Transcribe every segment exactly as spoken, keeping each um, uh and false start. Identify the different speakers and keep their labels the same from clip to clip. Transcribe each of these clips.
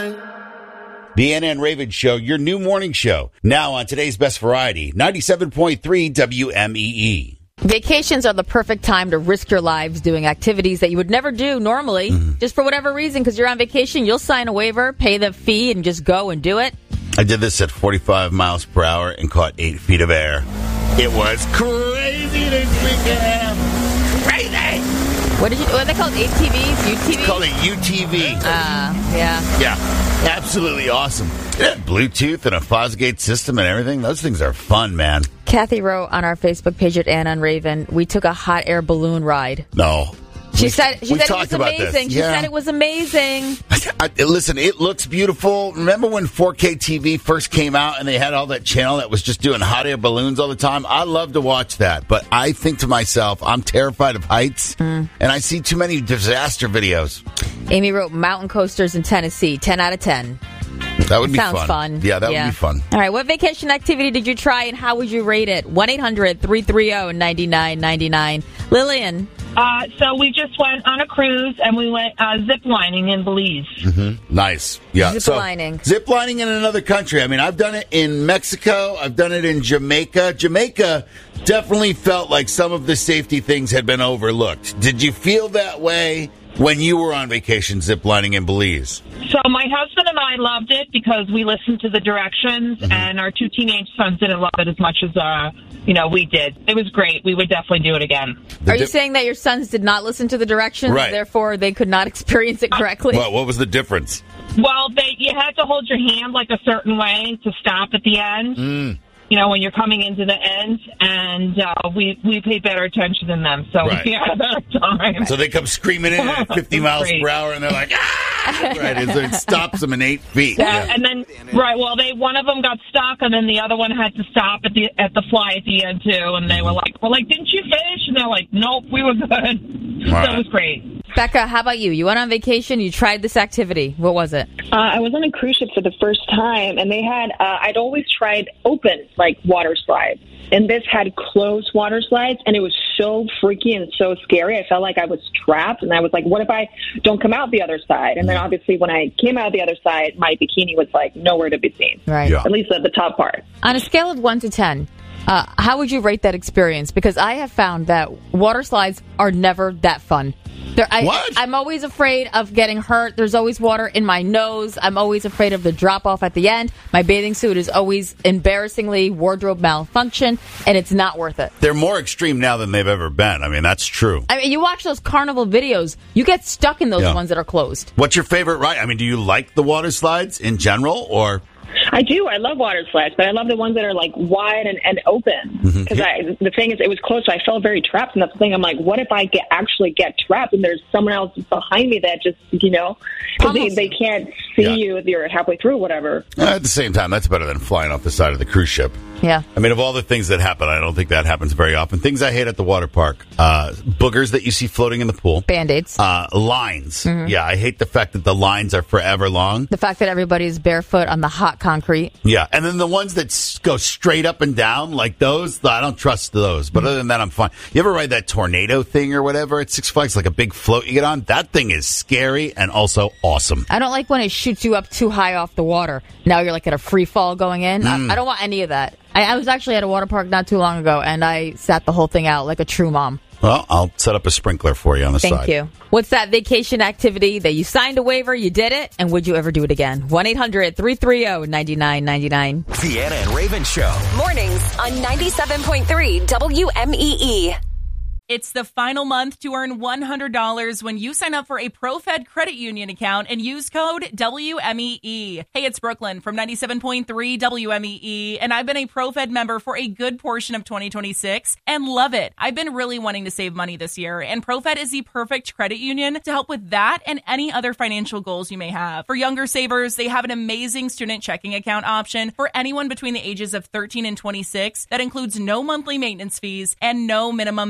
Speaker 1: The Anna and Raven Show, your new morning show. Now on today's Best Variety, ninety-seven point three W M E E.
Speaker 2: Vacations are the perfect time to risk your lives doing activities that you would never do normally, mm-hmm. just for whatever reason, because you're on vacation. You'll sign a waiver, pay the fee, and just go and do it.
Speaker 1: I did this at forty-five miles per hour and caught eight feet of air. It was crazy this weekend. Crazy!
Speaker 2: What did you? What are they called? A T Vs? U T Vs?
Speaker 1: Called it U T V.
Speaker 2: Uh, yeah.
Speaker 1: Yeah. Absolutely awesome. Yeah, Bluetooth and a Fosgate system and everything. Those things are fun, man.
Speaker 2: Kathy wrote on our Facebook page at Anna and Raven, we took a hot air balloon ride.
Speaker 1: No.
Speaker 2: She
Speaker 1: we,
Speaker 2: said she said it was amazing. She
Speaker 1: yeah.
Speaker 2: said it was amazing.
Speaker 1: I, listen, it looks beautiful. Remember when four K T V first came out and they had all that channel that was just doing hot air balloons all the time? I love to watch that, but I think to myself, I'm terrified of heights, mm. and I see too many disaster videos.
Speaker 2: Amy wrote mountain coasters in Tennessee, ten out of ten.
Speaker 1: That would be
Speaker 2: Sounds
Speaker 1: fun.
Speaker 2: fun.
Speaker 1: Yeah, that
Speaker 2: yeah.
Speaker 1: would be fun.
Speaker 2: All right, what vacation activity did you try and how would you rate it? one eight hundred three three zero nine nine nine nine. Lillian.
Speaker 3: Uh, so we just went on a cruise and we went uh, zip lining in Belize.
Speaker 1: Mm-hmm. Nice. Yeah.
Speaker 2: Zip
Speaker 1: so,
Speaker 2: lining.
Speaker 1: Zip lining in another country. I mean, I've done it in Mexico. I've done it in Jamaica. Jamaica definitely felt like some of the safety things had been overlooked. Did you feel that way when you were on vacation zip lining in Belize?
Speaker 3: So my husband and I loved it because we listened to the directions, mm-hmm. and our two teenage sons didn't love it as much as uh, you know we did. It was great. We would definitely do it again.
Speaker 2: The Are you di- saying that your sons did not listen to the directions,
Speaker 1: right.
Speaker 2: therefore they could not experience it correctly?
Speaker 1: Well, what was the difference?
Speaker 3: Well, they you had to hold your hand like a certain way to stop at the end.
Speaker 1: Mm.
Speaker 3: You know, when you're coming into the end, and uh, we we paid better attention than them, so
Speaker 1: right.
Speaker 3: we had a better time.
Speaker 1: So they come screaming in at fifty miles per hour, and they're like, ah! Right, and so it stops them in eight feet.
Speaker 3: Yeah,
Speaker 1: yeah.
Speaker 3: and then right, well, they one of them got stuck, and then the other one had to stop at the at the fly at the end too, and they were like, "Well, like, didn't you finish?" And they're like, "Nope, we were good." All so right. It was great.
Speaker 2: Becca, how about you? You went on vacation. You tried this activity. What was it?
Speaker 4: Uh, I was on a cruise ship for the first time, and they had, uh, I'd always tried open, like, water slides. And this had closed water slides, and it was so freaky and so scary. I felt like I was trapped, and I was like, what if I don't come out the other side? And then, obviously, when I came out the other side, my bikini was, like, nowhere to be seen.
Speaker 2: Right.
Speaker 1: Yeah.
Speaker 4: At least at the top part.
Speaker 2: On a scale of one to ten, uh, how would you rate that experience? Because I have found that water slides are never that fun. There, I,
Speaker 1: what?
Speaker 2: I'm always afraid of getting hurt. There's always water in my nose. I'm always afraid of the drop-off at the end. My bathing suit is always embarrassingly wardrobe malfunction, and it's not worth it.
Speaker 1: They're more extreme now than they've ever been. I mean, that's true.
Speaker 2: I mean, you watch those carnival videos, you get stuck in those
Speaker 1: yeah.
Speaker 2: ones that are closed.
Speaker 1: What's your favorite ride? I mean, do you like the water slides in general, or...
Speaker 4: I do. I love water slides, but I love the ones that are like wide and, and open. Because mm-hmm. the thing is, it was close, so I felt very trapped. And that's the thing. I'm like, what if I get actually get trapped and there's someone else behind me that just, you know, because they, they can't see yeah. you if you're halfway through, whatever.
Speaker 1: Uh, at the same time, that's better than flying off the side of the cruise ship.
Speaker 2: Yeah.
Speaker 1: I mean, of all the things that happen, I don't think that happens very often. Things I hate at the water park, uh, boogers that you see floating in the pool.
Speaker 2: Band-Aids.
Speaker 1: Uh, lines. Mm-hmm. Yeah, I hate the fact that the lines are forever long.
Speaker 2: The fact that everybody's barefoot on the hot concrete.
Speaker 1: Yeah, and then the ones that s- go straight up and down, like those, I don't trust those. But mm-hmm. other than that, I'm fine. You ever ride that tornado thing or whatever at Six Flags, like a big float you get on? That thing is scary and also awesome.
Speaker 2: I don't like when it shoots you up too high off the water. Now you're like at a free fall going in. Mm. I, I don't want any of that. I, I was actually at a water park not too long ago, and I sat the whole thing out like a true mom.
Speaker 1: Well, I'll set up a sprinkler for you on the
Speaker 2: Thank
Speaker 1: side.
Speaker 2: Thank you. What's that vacation activity that you signed a waiver, you did it, and would you ever do it again? one eight hundred three three zero nine nine nine nine.
Speaker 5: The Anna and Raven Show.
Speaker 6: Mornings on ninety-seven point three W M E E.
Speaker 7: It's the final month to earn one hundred dollars when you sign up for a ProFed credit union account and use code W M E E. Hey, it's Brooklyn from ninety-seven point three W M E E, and I've been a ProFed member for a good portion of twenty twenty-six and love it. I've been really wanting to save money this year, and ProFed is the perfect credit union to help with that and any other financial goals you may have. For younger savers, they have an amazing student checking account option for anyone between the ages of thirteen and twenty-six that includes no monthly maintenance fees and no minimum balance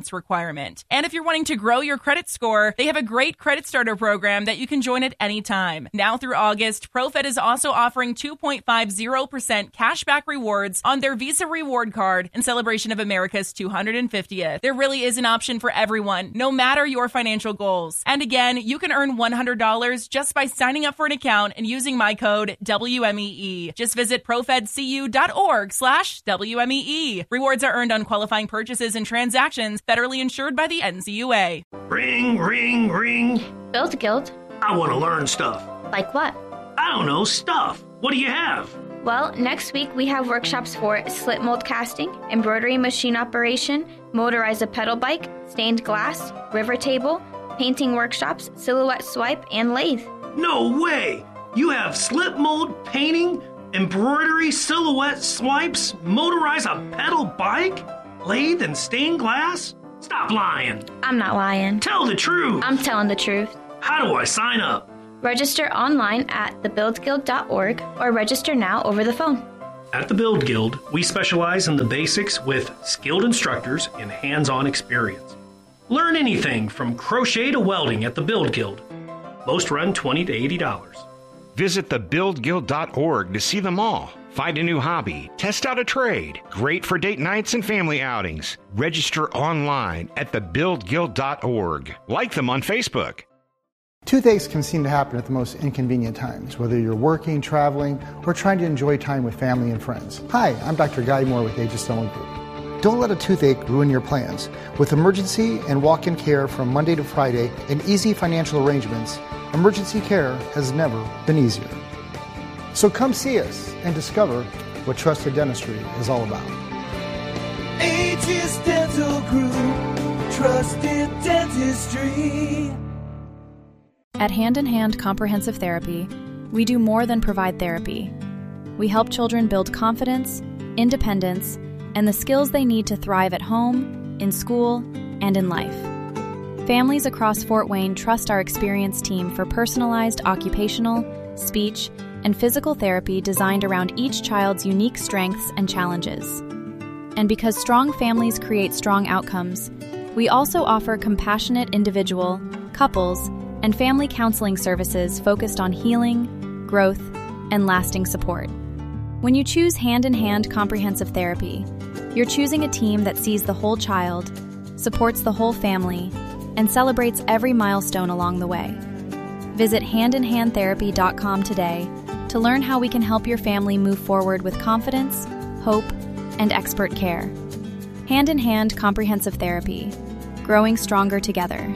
Speaker 7: credits requirement. And if you're wanting to grow your credit score, they have a great credit starter program that you can join at any time. Now through August, ProFed is also offering two point five zero percent cashback rewards on their Visa Reward Card in celebration of America's two hundred fiftieth. There really is an option for everyone, no matter your financial goals. And again, you can earn one hundred dollars just by signing up for an account and using my code W M E E. Just visit profedcu.org slash WMEE. Rewards are earned on qualifying purchases and transactions federally insured by the N C U A.
Speaker 5: Ring, ring, ring.
Speaker 8: Build Guild.
Speaker 5: I want to learn stuff.
Speaker 8: Like what?
Speaker 5: I don't know, stuff. What do you have?
Speaker 8: Well, next week we have workshops for slip mold casting, embroidery machine operation, motorize a pedal bike, stained glass, river table, painting workshops, silhouette swipe, and lathe.
Speaker 5: No way! You have slip mold, painting, embroidery, silhouette swipes, motorize a pedal bike, lathe, and stained glass? Stop lying.
Speaker 8: I'm not lying.
Speaker 5: Tell the truth.
Speaker 8: I'm telling the truth.
Speaker 5: How do I sign up?
Speaker 8: Register online at the build guild dot org or register now over the phone.
Speaker 5: At the Build Guild, we specialize in the basics with skilled instructors and hands-on experience. Learn anything from crochet to welding at the Build Guild. Most run twenty to eighty dollars.
Speaker 9: Visit the build guild dot org to see them all. Find a new hobby. Test out a trade. Great for date nights and family outings. Register online at the build guild dot org. Like them on Facebook.
Speaker 10: Toothaches can seem to happen at the most inconvenient times, whether you're working, traveling, or trying to enjoy time with family and friends. Hi, I'm Doctor Guy Moore with Aegis Stone Group. Don't let a toothache ruin your plans. With emergency and walk-in care from Monday to Friday and easy financial arrangements, emergency care has never been easier. So come see us and discover what trusted dentistry is all about.
Speaker 11: Aegis Dental Group, trusted dentistry.
Speaker 12: At Hand in Hand Comprehensive Therapy, we do more than provide therapy. We help children build confidence, independence, and the skills they need to thrive at home, in school, and in life. Families across Fort Wayne trust our experienced team for personalized occupational, speech, and physical therapy designed around each child's unique strengths and challenges. And because strong families create strong outcomes, we also offer compassionate individual, couples, and family counseling services focused on healing, growth, and lasting support. When you choose Hand in Hand Comprehensive Therapy, you're choosing a team that sees the whole child, supports the whole family, and celebrates every milestone along the way. Visit hand in hand therapy dot com today to learn how we can help your family move forward with confidence, hope, and expert care. Hand in Hand Comprehensive Therapy, growing stronger together.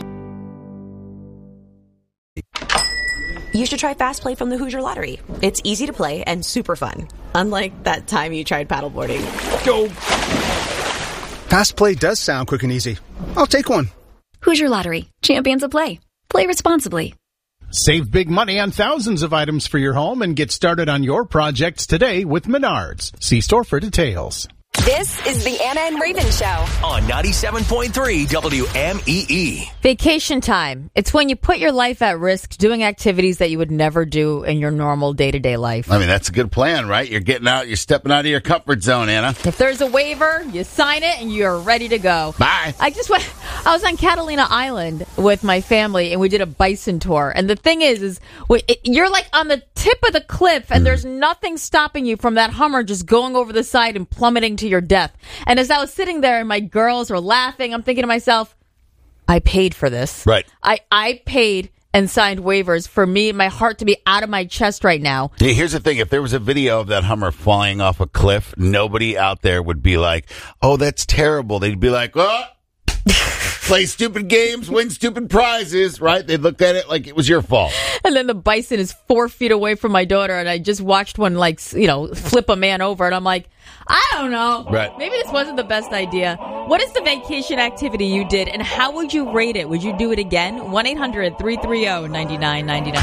Speaker 13: You should try Fast Play from the Hoosier Lottery. It's easy to play and super fun. Unlike that time you tried paddleboarding.
Speaker 14: Go! Fast Play does sound quick and easy. I'll take one.
Speaker 15: Hoosier Lottery. Champions of play. Play responsibly.
Speaker 16: Save big money on thousands of items for your home and get started on your projects today with Menards. See store for details.
Speaker 6: This is the Anna and Raven Show
Speaker 17: on ninety-seven point three W M E E.
Speaker 2: Vacation time. It's when you put your life at risk doing activities that you would never do in your normal day-to-day life.
Speaker 1: I mean, that's a good plan, right? You're getting out, you're stepping out of your comfort zone, Anna.
Speaker 2: If there's a waiver, you sign it and you're ready to go.
Speaker 1: Bye.
Speaker 2: I just went, I was on Catalina Island with my family and we did a bison tour. And the thing is, is you're like on the tip of the cliff and mm. there's nothing stopping you from that Hummer just going over the side and plummeting to your death. And as I was sitting there and my girls were laughing, I'm thinking to myself, I paid for this.
Speaker 1: Right.
Speaker 2: I, I paid and signed waivers for me, my heart to be out of my chest right now.
Speaker 1: Yeah, here's the thing. If there was a video of that Hummer flying off a cliff, nobody out there would be like, oh, that's terrible. They'd be like, oh, play stupid games, win stupid prizes, right? They'd look at it like it was your fault.
Speaker 2: And then the bison is four feet away from my daughter, and I just watched one, like, you know, flip a man over, and I'm like, I don't know.
Speaker 1: Right.
Speaker 2: Maybe this wasn't the best idea. What is the vacation activity you did, and how would you rate it? Would you do it again? one eight hundred three three zero nine nine nine nine.